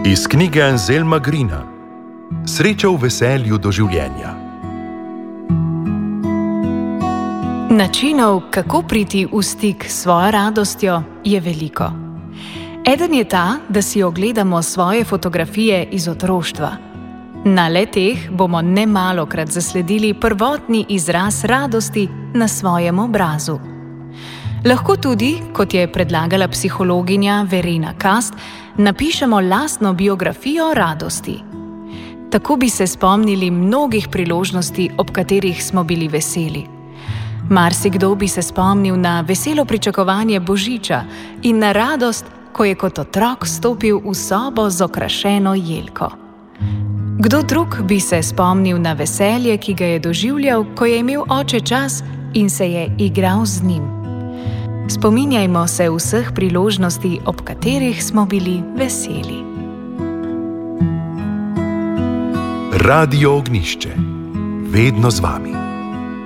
Iz knjige Anselma Greena Sreča v veselju do življenja. Načinov, kako priti v stik s svojo radostjo, je veliko. Eden je ta, da si ogledamo svoje fotografije iz otroštva. Na le-teh bomo nemalokrat zasledili prvotni izraz radosti na svojem obrazu. Lahko tudi, kot je predlagala psihologinja Verena Kast, napišemo lastno biografijo radosti. Tako bi se spomnili mnogih priložnosti, ob katerih smo bili veseli. Marsikdo bi se spomnil na veselo pričakovanje Božiča in na radost, ko je kot otrok stopil v sobo z okrašeno jelko. Kdo drug bi se spomnil na veselje, ki ga je doživljal, ko je imel oče čas in se je igral z njim. Spominjajmo se vseh priložnosti, ob katerih smo bili veseli. Radio Ognjišče. Vedno z vami.